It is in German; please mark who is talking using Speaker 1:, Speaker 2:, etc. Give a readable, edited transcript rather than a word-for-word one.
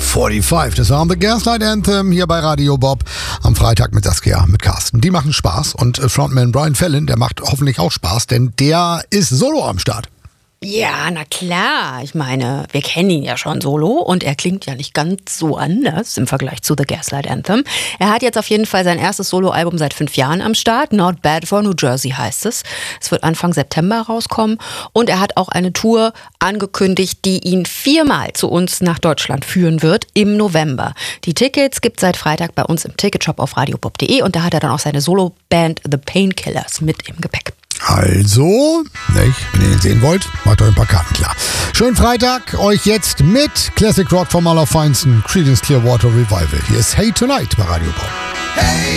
Speaker 1: 45. Das war The Gaslight Anthem hier bei Radio Bob am Freitag mit Saskia, mit Carsten. Die machen Spaß und Frontman Brian Fallon, der macht hoffentlich auch Spaß, denn der ist solo am Start.
Speaker 2: Ja, na klar. Ich meine, wir kennen ihn ja schon solo und er klingt ja nicht ganz so anders im Vergleich zu The Gaslight Anthem. Er hat jetzt auf jeden Fall sein erstes Soloalbum seit 5 Jahren am Start. Not Bad for New Jersey heißt es. Es wird Anfang September rauskommen und er hat auch eine Tour angekündigt, die ihn 4-mal zu uns nach Deutschland führen wird im November. Die Tickets gibt es seit Freitag bei uns im Ticketshop auf radiobob.de und da hat er dann auch seine Soloband The Painkillers mit im Gepäck.
Speaker 1: Also, wenn ihr ihn sehen wollt, macht euch ein paar Karten klar. Schönen Freitag, euch jetzt mit Classic Rock vom Allerfeinsten, Creedence Clearwater Revival. Hier ist Hey Tonight bei Radio Bob.
Speaker 3: Hey!